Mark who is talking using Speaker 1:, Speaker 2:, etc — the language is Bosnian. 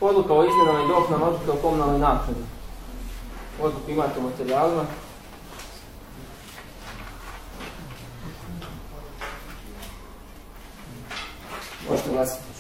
Speaker 1: Odluka o izmjenama i dopunama odluke o komunalnoj naknadi. Odluku imate u materijalima. Možete glasiti.